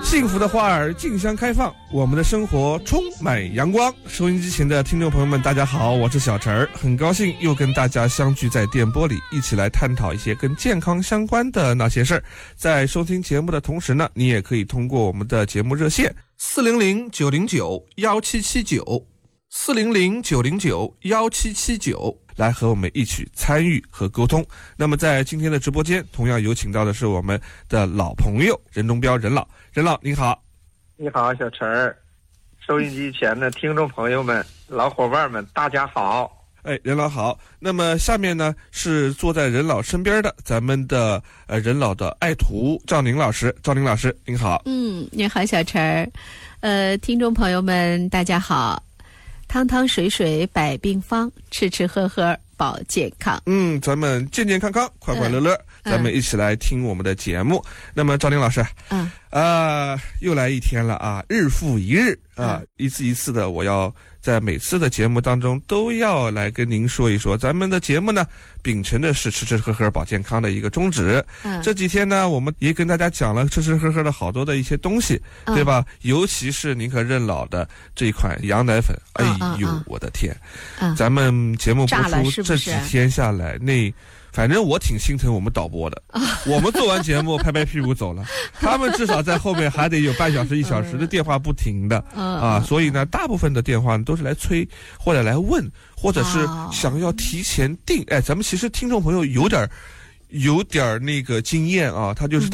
幸福的花儿竞相开放，我们的生活充满阳光。收音机前的听众朋友们，大家好，我是小陈儿，很高兴又跟大家相聚在电波里，一起来探讨一些跟健康相关的那些事儿。在收听节目的同时呢，你也可以通过我们的节目热线400-909-1779，400-909-1779来和我们一起参与和沟通。那么在今天的直播间，同样有请到的是我们的老朋友任东彪任老。任老您好。 你好，小陈儿，收音机前的听众朋友们、老伙伴们，大家好。 哎，任老好。那么下面呢是坐在任老身边的咱们的任老的爱徒赵宁老师。赵宁老师您好。 你好小陈儿。听众朋友们大家好。汤汤水水百病方，吃吃喝喝保健康。 咱们健健康康，快快乐乐，咱们一起来听我们的节目。那么赵宁老师，又来一天了啊，日复一日啊，一次一次的，我要在每次的节目当中都要来跟您说一说，咱们的节目呢，秉承的是吃吃喝喝保健康的一个宗旨。这几天呢，我们也跟大家讲了吃吃喝喝的好多的一些东西，对吧？尤其是您和任老的这一款羊奶粉，哎呦，我的天！咱们节目播出这几天下来，反正我挺心疼我们导播的，我们做完节目拍拍屁股走了，他们至少在后面还得有半小时、1小时的电话不停的所以呢，大部分的电话都是来催或者来问，或者是想要提前订。咱们其实听众朋友有点那个经验啊，他就是